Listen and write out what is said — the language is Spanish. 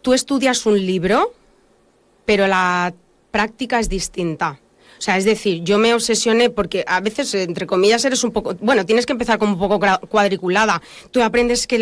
tú estudias un libro, pero la práctica es distinta. O sea, es decir, yo me obsesioné porque a veces, entre comillas, eres un poco... Bueno, tienes que empezar como un poco cuadriculada. Tú aprendes que